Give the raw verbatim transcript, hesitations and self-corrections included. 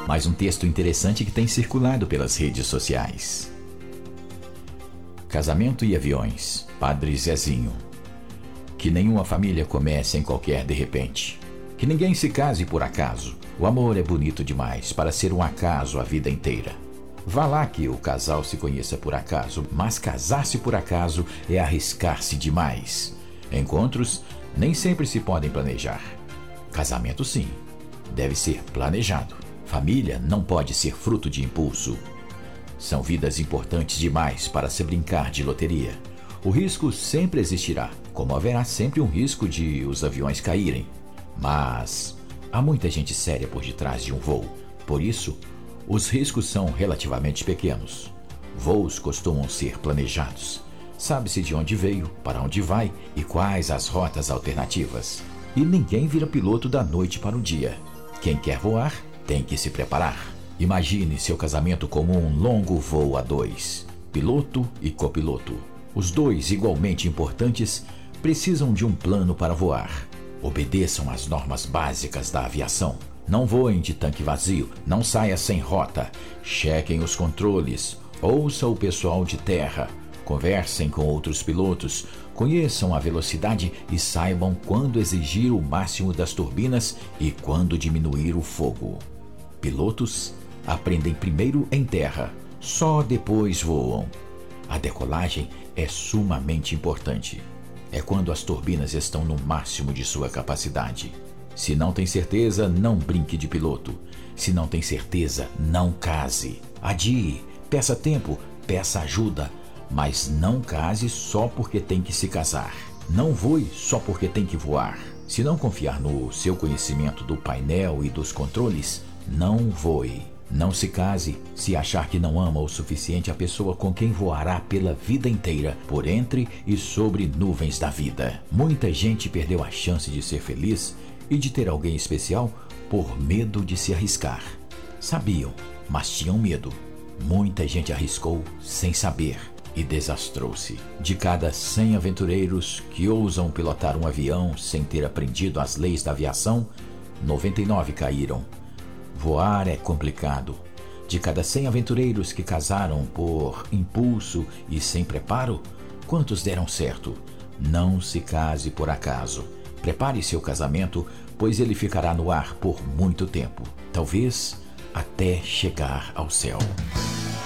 Mais um texto interessante que tem circulado pelas redes sociais. Casamento e aviões, Padre Zezinho. Que nenhuma família comece em qualquer de repente. Que ninguém se case por acaso. O amor é bonito demais para ser um acaso a vida inteira. Vá lá que o casal se conheça por acaso, mas casar-se por acaso é arriscar-se demais. Encontros nem sempre se podem planejar. Casamento sim, deve ser planejado. Família não pode ser fruto de impulso. São vidas importantes demais para se brincar de loteria. O risco sempre existirá, como haverá sempre um risco de os aviões caírem. Mas há muita gente séria por detrás de um voo. Por isso, os riscos são relativamente pequenos. Voos costumam ser planejados. Sabe-se de onde veio, para onde vai e quais as rotas alternativas. E ninguém vira piloto da noite para o dia. Quem quer voar tem que se preparar. Imagine seu casamento como um longo voo a dois. Piloto e copiloto. Os dois, igualmente importantes, precisam de um plano para voar. Obedeçam às normas básicas da aviação. Não voem de tanque vazio, não saia sem rota. Chequem os controles, ouça o pessoal de terra. Conversem com outros pilotos, conheçam a velocidade e saibam quando exigir o máximo das turbinas e quando diminuir o fogo. Pilotos aprendem primeiro em terra, só depois voam. A decolagem é sumamente importante. É quando as turbinas estão no máximo de sua capacidade. Se não tem certeza, não brinque de piloto. Se não tem certeza, não case. Adie, peça tempo, peça ajuda. Mas não case só porque tem que se casar. Não voe só porque tem que voar. Se não confiar no seu conhecimento do painel e dos controles, não voe. Não se case se achar que não ama o suficiente a pessoa com quem voará pela vida inteira, por entre e sobre nuvens da vida. Muita gente perdeu a chance de ser feliz e de ter alguém especial por medo de se arriscar. Sabiam, mas tinham medo. Muita gente arriscou sem saber e desastrou-se. De cada cem aventureiros que ousam pilotar um avião sem ter aprendido as leis da aviação, noventa e nove caíram. Voar é complicado. De cada cem aventureiros que casaram por impulso e sem preparo, quantos deram certo? Não se case por acaso. Prepare seu casamento, pois ele ficará no ar por muito tempo. Talvez até chegar ao céu.